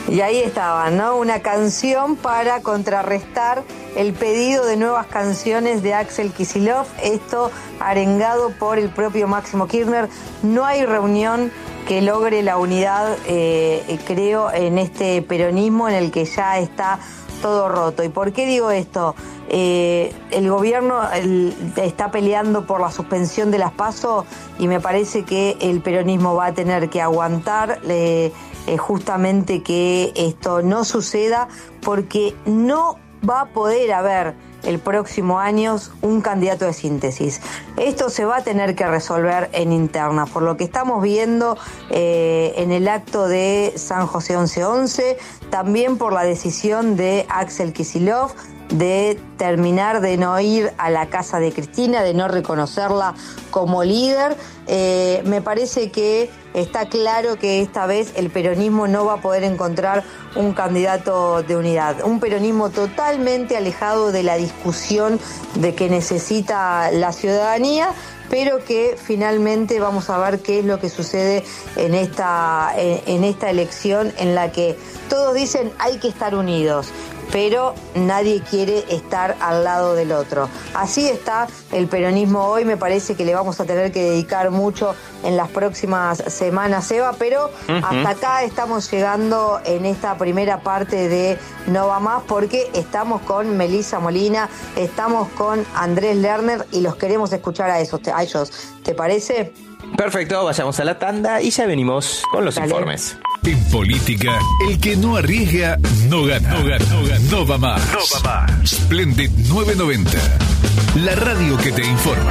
Y ahí estaba, ¿no? Una canción para contrarrestar el pedido de nuevas canciones de Axel Kicillof, esto arengado por el propio Máximo Kirchner. No hay reunión que logre la unidad, creo, en este peronismo en el que ya está todo roto. ¿Y por qué digo esto? El gobierno está peleando por la suspensión de las PASO y me parece que el peronismo va a tener que aguantar justamente que esto no suceda, porque no va a poder haber el próximo año un candidato de síntesis. Esto se va a tener que resolver en interna, por lo que estamos viendo en el acto de San José 11-11, también por la decisión de Axel Kicillof de terminar de no ir a la casa de Cristina, de no reconocerla como líder. Me parece que está claro que esta vez el peronismo no va a poder encontrar un candidato de unidad. Un peronismo totalmente alejado de la discusión de que necesita la ciudadanía, pero que finalmente vamos a ver qué es lo que sucede en esta elección en la que todos dicen hay que estar unidos, pero nadie quiere estar al lado del otro. Así está el peronismo hoy. Me parece que le vamos a tener que dedicar mucho en las próximas semanas, Eva, pero hasta acá estamos llegando en esta primera parte de No Va Más, porque estamos con Melissa Molina, estamos con Andrés Lerner y los queremos escuchar a ellos. ¿Te parece? Perfecto, vayamos a la tanda y ya venimos con los informes. En política, el que no arriesga no gana. No va más. Splendid 990, la radio que te informa.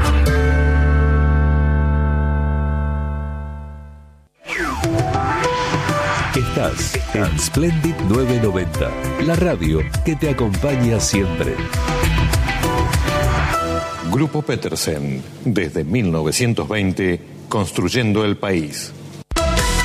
Estás en Splendid 990, la radio que te acompaña siempre. Grupo Petersen, desde 1920, construyendo el país.